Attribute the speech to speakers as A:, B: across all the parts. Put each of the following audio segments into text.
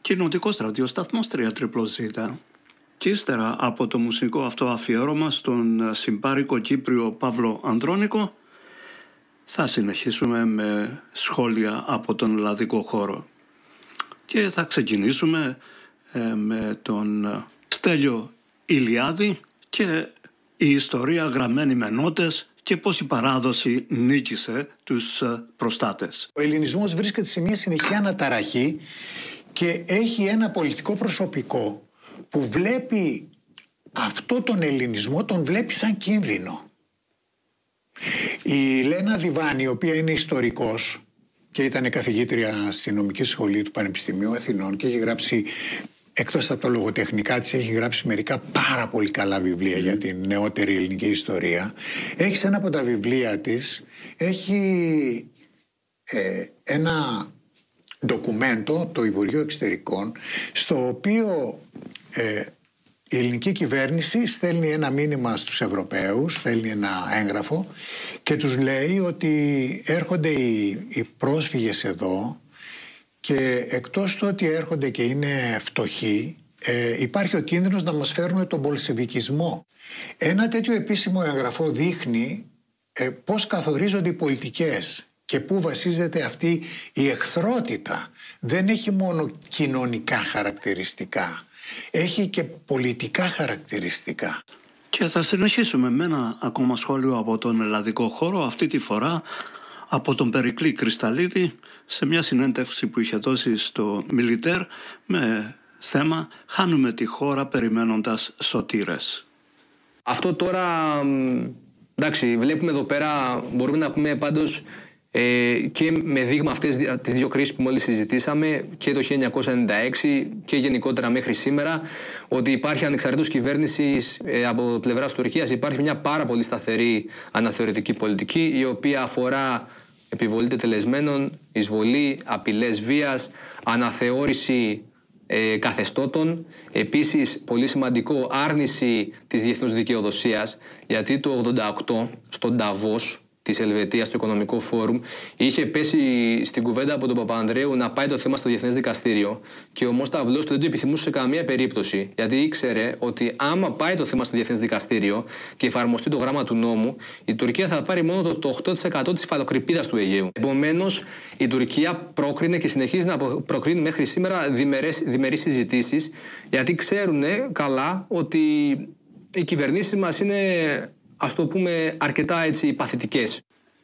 A: κοινοτικός ραδιοσταθμός 3ZZZ. Και ύστερα από το μουσικό αυτό αφιέρωμα στον συμπάρικο Κύπριο Παύλο Ανδρώνικο, θα συνεχίσουμε με σχόλια από τον ελλαδικό χώρο. Και θα ξεκινήσουμε με τον Στέλιο Ηλιάδη και η ιστορία γραμμένη με νότες και πώς η παράδοση νίκησε τους προστάτες.
B: Ο ελληνισμός βρίσκεται σε μια συνεχή αναταραχή και έχει ένα πολιτικό προσωπικό που βλέπει αυτό τον ελληνισμό, τον βλέπει σαν κίνδυνο. Η Λένα Διβάνη, η οποία είναι ιστορικός και ήταν καθηγήτρια στη νομική σχολή του Πανεπιστημίου Αθηνών και έχει γράψει, εκτός από τα λογοτεχνικά της, έχει γράψει μερικά πάρα πολύ καλά βιβλία για την νεότερη ελληνική ιστορία. Έχει σε ένα από τα βιβλία της, έχει ένα ντοκουμέντο από το Υπουργείο Εξωτερικών, στο οποίο η ελληνική κυβέρνηση στέλνει ένα μήνυμα στους Ευρωπαίους, στέλνει ένα έγγραφο και τους λέει ότι έρχονται οι πρόσφυγες εδώ και εκτός του ότι έρχονται και είναι φτωχοί, υπάρχει ο κίνδυνος να μας φέρουν τον μπολσεβικισμό. Ένα τέτοιο επίσημο έγγραφο δείχνει πώς καθορίζονται οι πολιτικές και πού βασίζεται αυτή η εχθρότητα. Δεν έχει μόνο κοινωνικά χαρακτηριστικά, έχει και πολιτικά χαρακτηριστικά.
A: Και θα συνεχίσουμε με ένα ακόμα σχόλιο από τον ελλαδικό χώρο, αυτή τη φορά από τον Περικλή Κρυσταλίδη, σε μια συνέντευξη που είχε δώσει στο Μιλιτέρ με θέμα «Χάνουμε τη χώρα περιμένοντας σωτήρες».
C: Αυτό τώρα, εντάξει, βλέπουμε εδώ πέρα, μπορούμε να πούμε πάντως και με δείγμα αυτές τις δύο κρίσεις που μόλις συζητήσαμε, και το 1996 και γενικότερα μέχρι σήμερα, ότι υπάρχει ανεξαρτήτως κυβέρνησης από πλευράς Τουρκίας, υπάρχει μια πάρα πολύ σταθερή αναθεωρητική πολιτική, η οποία αφορά επιβολή τετελεσμένων, εισβολή, απειλές βίας, αναθεώρηση καθεστώτων. Επίσης, πολύ σημαντικό, άρνηση της διεθνούς δικαιοδοσίας, γιατί το 1988 στον Νταβός της Ελβετίας, στο Οικονομικό Φόρουμ, είχε πέσει στην κουβέντα από τον Παπανδρέου να πάει το θέμα στο Διεθνές Δικαστήριο και ο Μοσταυλός δεν το επιθυμούσε σε καμία περίπτωση, γιατί ήξερε ότι άμα πάει το θέμα στο Διεθνές Δικαστήριο και εφαρμοστεί το γράμμα του νόμου, η Τουρκία θα πάρει μόνο το 8% της υφαλοκρηπίδας του Αιγαίου. Επομένως, η Τουρκία πρόκρινε και συνεχίζει να προκρίνει μέχρι σήμερα διμερείς συζητήσεις, γιατί ξέρουν καλά ότι οι κυβερνήσεις μας είναι, ας το πούμε, αρκετά έτσι παθητικές.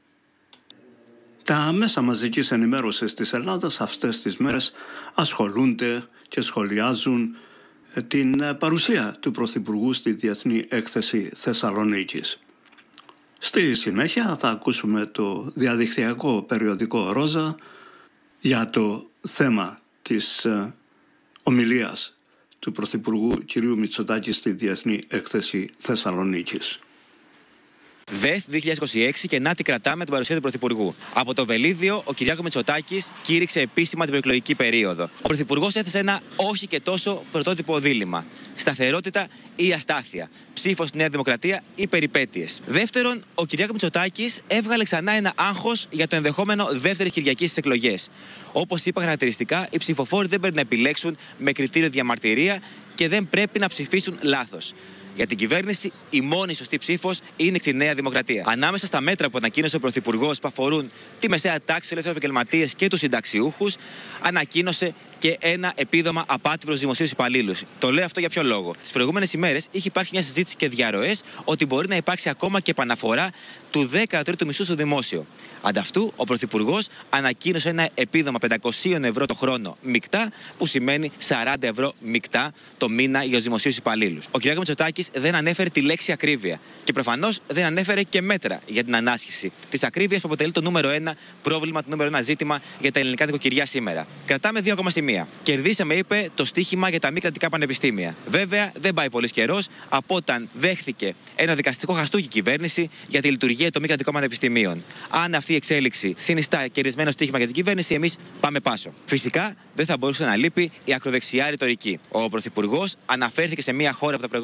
A: Τα μέσα μαζικής ενημέρωσης της Ελλάδας αυτές τις μέρες ασχολούνται και σχολιάζουν την παρουσία του Πρωθυπουργού στη Διεθνή Έκθεση Θεσσαλονίκης. Στη συνέχεια θα ακούσουμε το διαδικτυακό περιοδικό Ρόζα για το θέμα της ομιλίας του Πρωθυπουργού κ. Μητσοτάκη στη Διεθνή Έκθεση Θεσσαλονίκης.
D: ΔΕΘ 2026 και να τη κρατάμε την παρουσία του Πρωθυπουργού. Από το Βελίδιο, ο Κυριάκος Μητσοτάκης κήρυξε επίσημα την προεκλογική περίοδο. Ο Πρωθυπουργός έθεσε ένα όχι και τόσο πρωτότυπο δίλημμα. Σταθερότητα ή αστάθεια. Ψήφος στη Νέα Δημοκρατία ή περιπέτειες. Δεύτερον, ο Κυριάκος Μητσοτάκης έβγαλε ξανά ένα άγχος για το ενδεχόμενο δεύτερη Κυριακή στις εκλογές. Όπως είπα χαρακτηριστικά, οι ψηφοφόροι δεν πρέπει να επιλέξουν με κριτήριο διαμαρτυρία και δεν πρέπει να ψηφίσουν λάθος. Για την κυβέρνηση, η μόνη σωστή ψήφος είναι στη Νέα Δημοκρατία. Ανάμεσα στα μέτρα που ανακοίνωσε ο Πρωθυπουργός που αφορούν τη μεσαία τάξη, ελεύθερους επαγγελματίες και τους συνταξιούχους, ανακοίνωσε και ένα επίδομα απάτη προς δημοσίους υπαλλήλους. Το λέω αυτό για ποιο λόγο? Τις προηγούμενες ημέρες είχε υπάρξει μια συζήτηση και διαρροές ότι μπορεί να υπάρξει ακόμα και επαναφορά του 13ου μισθού στο δημόσιο. Ανταυτού, ο Πρωθυπουργός ανακοίνωσε ένα επίδομα 500 ευρώ το χρόνο μεικτά, που σημαίνει 40 ευρώ μεικτά το μήνα για τους δημοσίους υπαλλήλους. Ο κ. Μητσοτάκης δεν ανέφερε τη λέξη ακρίβεια και προφανώς δεν ανέφερε και μέτρα για την ανάσχεση της ακρίβειας, που αποτελεί το νούμερο 1 πρόβλημα, το νούμερο 1 ζήτημα για τα ελληνικά νοικοκυριά σήμερα. Κρατάμε δύο ακόμα σημεία. Κερδίσαμε, είπε, το στίχημα για τα μη κρατικά πανεπιστήμια. Βέβαια, δεν πάει πολύ καιρός από όταν δέχθηκε ένα δικαστικό χαστούκι κυβέρνηση για τη λειτουργία των μη κρατικών πανεπιστημίων. Αν αυτή η εξέλιξη συνιστά κερδισμένο στίχημα για την κυβέρνηση, εμείς πάμε πάσο. Φυσικά, δεν θα μπορούσε να λείπει η ακροδεξιά ρητορική. Ο Πρωθυπουργός αναφέρθηκε σε μια χώρα που τα προηγούμενα χρόνια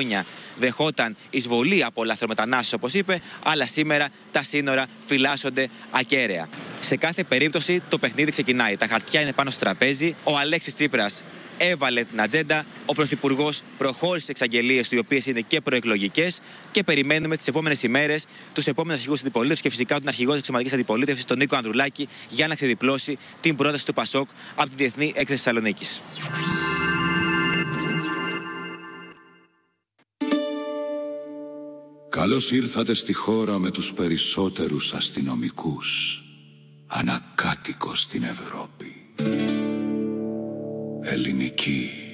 D: χρόνια δεχόταν εισβολή από λαθρομετανάστες, όπως είπε, αλλά σήμερα τα σύνορα φυλάσσονται ακέραια. Σε κάθε περίπτωση το παιχνίδι ξεκινάει. Τα χαρτιά είναι πάνω στο τραπέζι. Ο Αλέξης Τσίπρας έβαλε την ατζέντα. Ο Πρωθυπουργός προχώρησε στις εξαγγελίες του, οι οποίες είναι και προεκλογικές. Και περιμένουμε τις επόμενες ημέρες τους επόμενους αρχηγούς της αντιπολίτευσης και φυσικά τον αρχηγό της εξωματικής αντιπολίτευσης, τον Νίκο Ανδρουλάκη, για να ξεδιπλώσει την πρόταση του ΠΑΣΟΚ από τη Διεθνή Έκθεση Θεσσαλονίκης.
E: Καλώς ήρθατε στη χώρα με τους περισσότερους αστυνομικούς ανακάτοικος στην Ευρώπη. Ελληνική.